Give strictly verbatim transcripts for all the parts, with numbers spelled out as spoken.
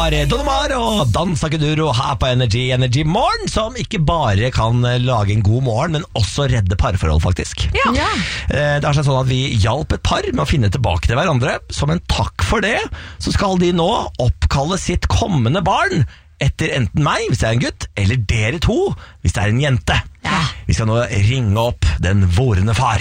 var Don Omar og Dansa Kuduro her på Energy Energy Morgen, som ikke bare kan lage en god morgen, men også redde parforhold, faktisk. Ja. Ja. Det er sånn at vi hjalp et par med å finne tilbake til hverandre. Som en takk for det, så skal de nå oppkalle sitt kommende barn etter enten meg, hvis det er en gutt, eller dere to, hvis det er en jente. Ja. Vi skal nå ringe opp den vorende far.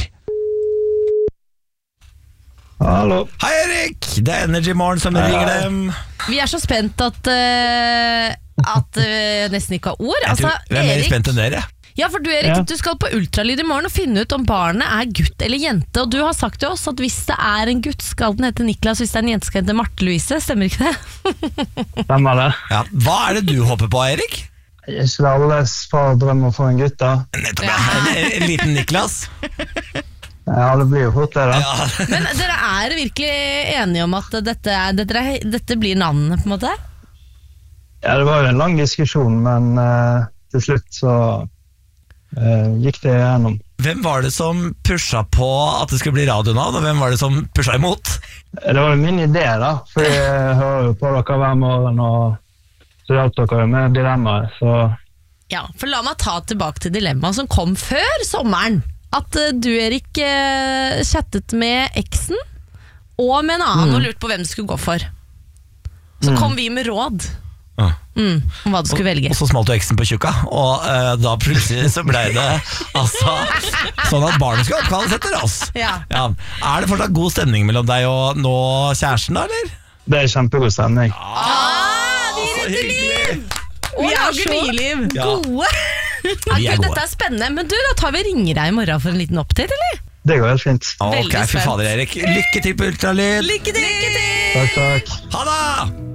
Hallo. Hei Erik, det er Energy Morgen som ringer dem. Vi er så spent at, uh, at uh, nesten ikke har ord. Jeg tror altså, vi er mer Erik, spent enn dere. Ja, for du Erik, Ja. du skal på ultralyd i morgen og finne ut om barnet er gutt eller jente. Og du har sagt til oss at hvis det er en gutt skal den hete Niklas, hvis det er en jente skal den hete Marte Louise. Stemmer ikke det? Stemmer det. Ja, hva er det du håper på, Erik? Ikke det alles far drømmer å få en gutt da? Nettopp, ja. en, en, en liten Niklas. Ja, det blir jo fort det da. Ja. Men dere er virkelig enige om at dette, er, dette, er, dette blir navnet, på en måte? Ja, det var jo en lang diskusjon, men uh, til slutt så uh, gikk det gjennom. Hvem var det som pusha på at det skulle bli radionavn, og hvem var det som pusha imot? Det var jo min idé da, for jeg hører jo på dere hver morgen, og så hjalp dere med dilemmaet, så... Ja, for la meg ta tilbake til dilemmaet som kom før sommeren. At uh, du, Erik, uh, chattet med eksen og med en annen mm. og lurte på hvem du skulle gå for. Så mm. kom vi med råd ja. mm, om hva du skulle og, velge. Og så smalt jo eksen på tjukka, og uh, da plutselig så ble det altså, sånn at barnet skulle oppkalles etter oss. Ja. Ja. Er det fortsatt god stemning mellom deg og nå kjæresten da, eller? Det er kjempegod stemning. Ah, vi redder liv! Vi er gniliv. Ja. Gode! Ah, Gud, dette er spennende. Men du, da tar vi ringer deg i morgen for en liten oppdate, eller? Det går helt fint. Ok, fy fader Erik. Lykke til på ultralyd. Lykke til! Lykke til! Takk, takk. Ha det!